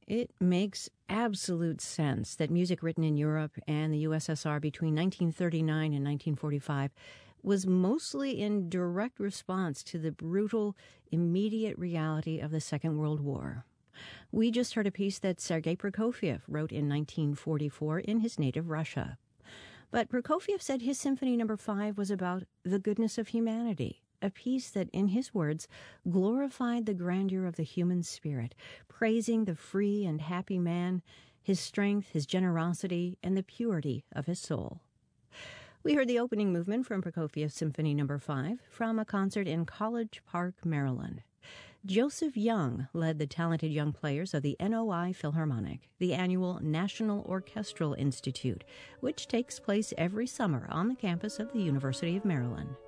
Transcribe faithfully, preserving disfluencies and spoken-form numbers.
It makes absolute sense that music written in Europe and the U S S R between nineteen thirty-nine and nineteen forty-five was mostly in direct response to the brutal, immediate reality of the Second World War. We just heard a piece that Sergei Prokofiev wrote in nineteen forty-four in his native Russia. But Prokofiev said his Symphony Number Five was about the goodness of humanity, a piece that, in his words, glorified the grandeur of the human spirit, praising the free and happy man, his strength, his generosity, and the purity of his soul. We heard the opening movement from Prokofiev's Symphony Number Five from a concert in College Park, Maryland. Joseph Young led the talented young players of the N O I Philharmonic, the annual National Orchestral Institute, which takes place every summer on the campus of the University of Maryland.